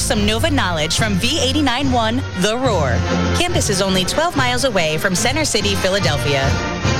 some Nova knowledge from V89.1 The Roar. Campus is only 12 miles away from Center City, Philadelphia.